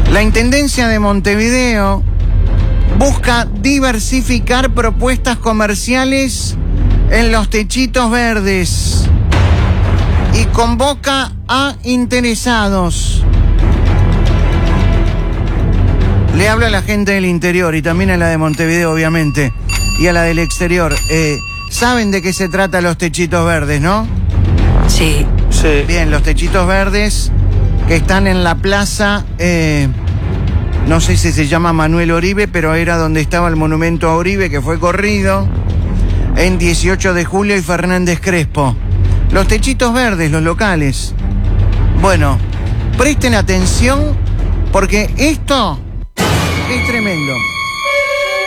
La Intendencia de Montevideo busca diversificar propuestas comerciales en los techitos verdes y convoca a interesados. Le hablo a la gente del interior y también a la de Montevideo, obviamente, y a la del exterior. ¿Saben de qué se trata los techitos verdes, no? Sí. Sí. Bien, los techitos verdes que están en la plaza, no sé si se llama Manuel Oribe, pero era donde estaba el monumento a Oribe, que fue corrido, en 18 de julio y Fernández Crespo. Los techitos verdes, los locales. Bueno, presten atención porque esto es tremendo.